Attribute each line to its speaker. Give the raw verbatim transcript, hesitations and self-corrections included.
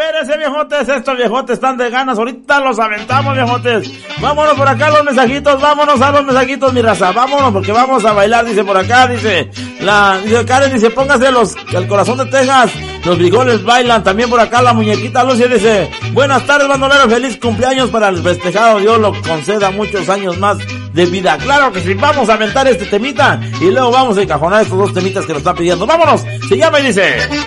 Speaker 1: Espérense, viejotes, estos viejotes están de ganas, ahorita los aventamos, viejotes. Vámonos por acá los mensajitos, vámonos a los mensajitos, mi raza, vámonos porque vamos a bailar, dice por acá, dice, la, dice Karen, dice, póngase los, el corazón de Texas, los frijoles bailan, también por acá la muñequita Lucia dice, buenas tardes, bandolero, feliz cumpleaños para el festejado, Dios lo conceda muchos años más de vida. Claro que sí, vamos a aventar este temita y luego vamos a encajonar estos dos temitas que nos están pidiendo. Vámonos, se llama y dice...